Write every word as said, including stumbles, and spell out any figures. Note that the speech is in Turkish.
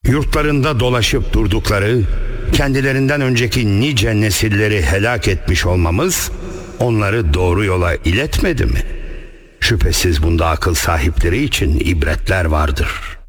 Yurtlarında dolaşıp durdukları, kendilerinden önceki nice nesilleri helak etmiş olmamız onları doğru yola iletmedi mi? Şüphesiz bunda akıl sahipleri için ibretler vardır.